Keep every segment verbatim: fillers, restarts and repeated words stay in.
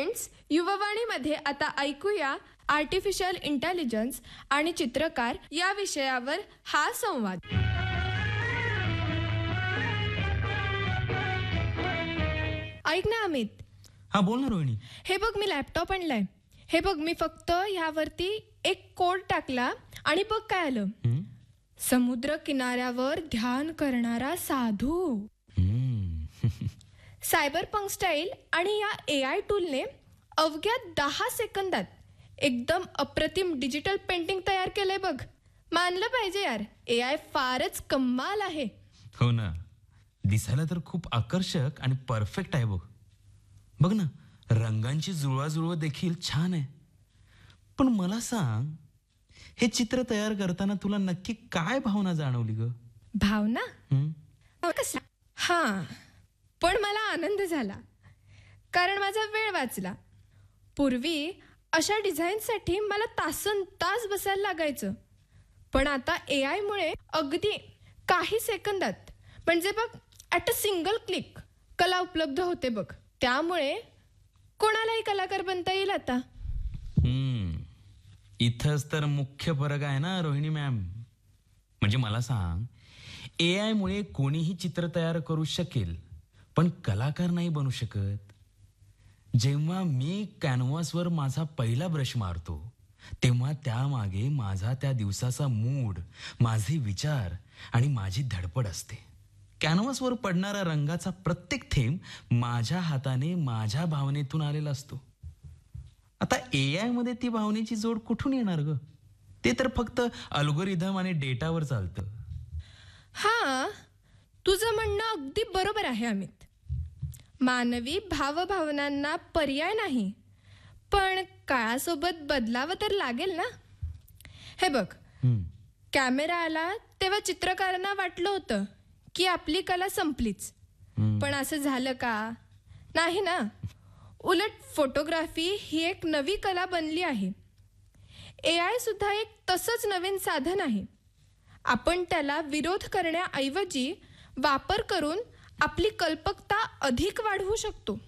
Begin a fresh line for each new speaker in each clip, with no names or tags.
Friends, युववाणीमध्ये आता ऐकूया artificial intelligence आणि चित्रकार या विषयावर हा संवाद. ऐक ना अमित.
हा बोल ना रोहिणी.
हे बघ, मी लॅपटॉप आणलाय. हे बघ, मी फक्त ह्यावरती एक कोड टाकला आणि बघ काय आलं.
हं?
समुद्र किनाऱ्यावर ध्यान करणारा साधू.
हं.
सायबर पंक स्टाईल आणि या ए आय टूलने अवघ्या दहा सेकंदात एकदम अप्रतिम डिजिटल पेंटिंग तयार केलंय बघ. मानलं पाहिजे यार, ए आय फारच कमाल आहे.
हो ना, दिसायला तर खूप आकर्षक आणि परफेक्ट आहे बघ. बघ ना, रंगांची जुळवाजुळव देखील छान आहे. पण मला सांग, हे चित्र तयार करताना तुला नक्की काय भावना जाणवली ग?
भावना
हं?
कसला? हा, पण मला आनंद झाला, कारण माझा वेळ वाचला. पूर्वी अशा डिझाईनसाठी मला तासन तास बसायला लागायचं, पण आता ए आय मुळे अगदी काही सेकंदात, म्हणजे बघ, ॲट अ सिंगल क्लिक कला उपलब्ध होते बघ. त्यामुळे कोणालाही कलाकार बनता येईल आता.
हं. इथंच तर मुख्य फरक आहे ना रोहिणी मॅम. म्हणजे मला सांग, ए आय मुळे कोणीही चित्र तयार करू शकेल, पण कलाकार नाही बनू शकत. जेव्हा मी कॅनव्हासवर माझा पहिला ब्रश मारतो, तेव्हा त्यामागे माझा त्या दिवसाचा मूड, माझे विचार आणि माझी धडपड असते. कॅनव्हासवर पडणारा रंगाचा प्रत्येक थेंब माझ्या हाताने माझ्या भावनेतून आलेला असतो. आता ए आय मध्ये ती भावनेची जोड कुठून येणार ग? ते तर फक्त अल्गोरिदम आणि डेटावर चालतं.
हा, तुझं म्हणणं अगदी बरोबर आहे अमित. मानवी भावभावनांना पर्याय नाही, पण काळासोबत बदलावं तर लागेल ना. हे बघ,
हं.
कॅमेरा आला तेव्हा चित्रकारांना वाटलं होतं की आपली कला संपलीच.
हं.
पण असं झालं का? नाही ना. उलट फोटोग्राफी ही एक नवी कला बनली आहे. ए आय सुद्धा एक तसंच नवीन साधन आहे. आपण त्याला विरोध करण्याऐवजी वापर करून आपली कल्पकता अधिक वाढवू शकतो.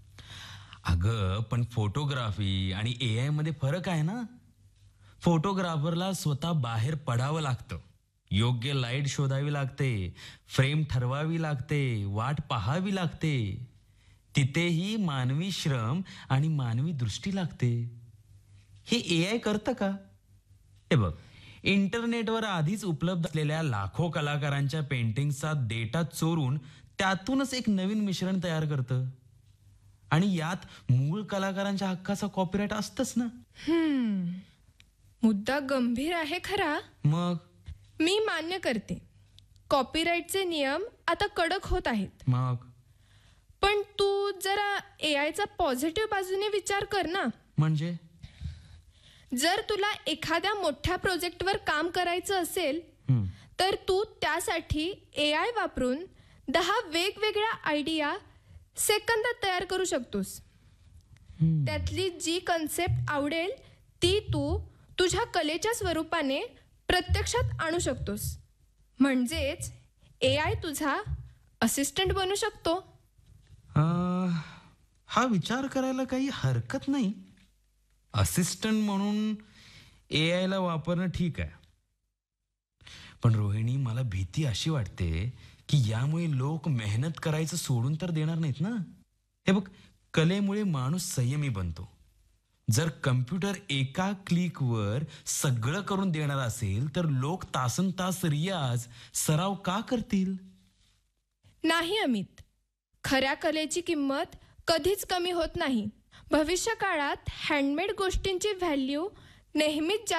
अगं, पण फोटोग्राफी आणि ए आय मध्ये फरक आहे ना. फोटोग्राफरला स्वतः बाहेर पडावं लागतं, योग्य लाईट शोधावी लागते, फ्रेम ठरवावी लागते, वाट पाहावी लागते. तिथेही मानवी श्रम आणि मानवी दृष्टी लागते. हे ए आय करतं का? हे बघ, इंटरनेटवर आधीच उपलब्ध असलेल्या लाखो कलाकारांच्या पेंटिंगचा डेटा चोरून त्यातूनच एक नवीन मिश्रण तयार करतं. आणि यात मूळ कलाकारांच्या हक्काचा कॉपीराईट असतंच ना.
हम्म मुद्दा गंभीर आहे खरा.
मग
मी मान्य करते, कॉपीराईटचे नियम आता कडक होत आहेत.
मग
पण तू जरा ए आयचा पॉझिटिव्ह बाजूने विचार कर ना.
म्हणजे
जर तुला एखाद्या मोठ्या प्रोजेक्टवर काम करायचं असेल,
हं.
तर तू त्यासाठी ए आय वापरून दहा वेगवेगळ्या आयडिया सेकंदात तयार करू शकतोस.
हं.
त्यातली जी कन्सेप्ट आवडेल ती तू तुझ्या कलेच्या स्वरूपाने प्रत्यक्षात आणू शकतोस. म्हणजेच ए आय तुझा असिस्टंट बनू शकतो.
अं, हा विचार करायला काही हरकत नाही. असिस्टंट म्हणून ए आय ला वापरणं ठीक आहे. पण रोहिणी, मला भीती अशी वाटते की यामुळे लोक मेहनत करायचं सोडून तर देणार नाहीत ना. हे बघ, कलेमुळे माणूस संयमी बनतो. जर कम्प्युटर एका क्लिकवर सगळं करून देणार असेल, तर लोक तासन तास रियाज सराव का करतील?
नाही अमित, खऱ्या कलेची किंमत कधीच कमी होत नाही. भविष्य काळात हँडमेड गोष्टींची व्हॅल्यू नेहमीच